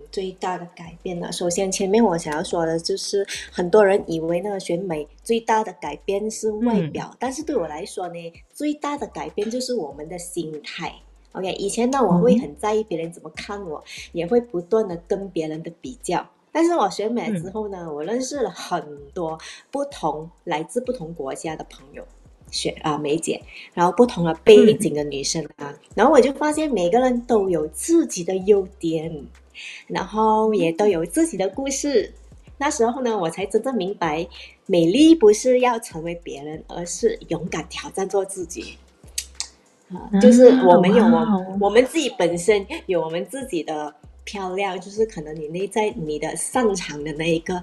最大的改变呢，首先前面我想要说的就是很多人以为那个选美最大的改变是外表，但是对我来说呢，最大的改变就是我们的心态。OK， 以前呢我会很在意别人怎么看我，也会不断的跟别人的比较。但是我选美之后呢，我认识了很多来自不同国家的朋友，美姐，然后不同的背景的女生然后我就发现每个人都有自己的优点，然后也都有自己的故事。那时候呢，我才真正明白，美丽不是要成为别人，而是勇敢挑战做自己。就是我们有我们自己本身有我们自己的漂亮，就是可能你内在你的擅长的那个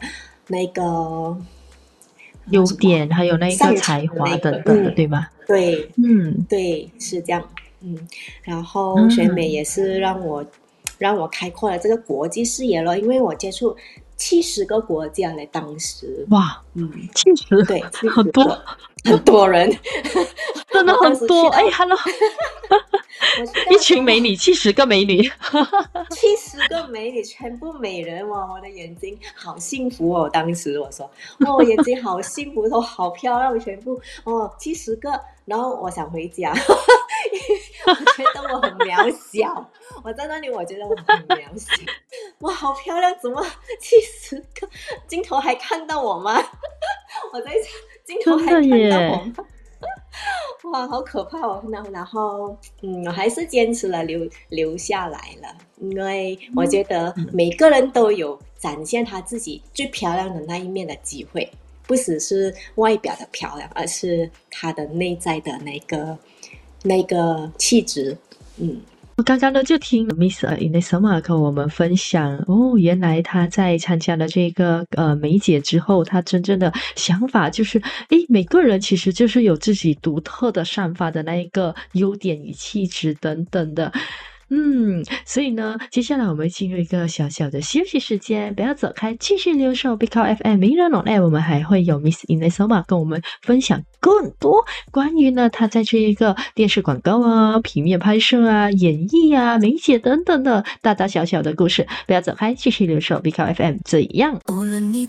优点，还有那个才华等等的，对吧？ 对，对，是这样。然后选美也是让我开阔了这个国际视野了，因为我接触70个国家嘞，当时哇，70， 对 ，70 很多人， 真的很多。哎，Hello，一群美女，70个美女 ，70个美女，全部美人哇！我的眼睛好幸福哦，当时我说，我眼睛好幸福，都好漂亮，全部70个，然后我想回家，我觉得我很渺小，我在那里我觉得我很渺小，哇，好漂亮，怎么70个？镜头还看到我吗？我在镜头还看到我吗？哇，好可怕哦！然后，我还是坚持了留下来了，因为我觉得每个人都有展现他自己最漂亮的那一面的机会，不只是外表的漂亮，而是他的内在的那个气质。 我刚刚呢就听 Miss Inesoma 跟我们分享原来她在参加了这个美姐之后，她真正的想法就是每个人其实就是有自己独特的散发的那一个优点与气质等等的。所以呢，接下来我们进入一个小小的休息时间，不要走开，继续留守 Big FM 名人 on air， 我们还会有 Miss Inesoma 跟我们分享更多关于呢她在这一个电视广告啊、平面拍摄啊、演绎啊、美姐等等的大大小小的故事，不要走开，继续留守 Big FM， 这样。无论你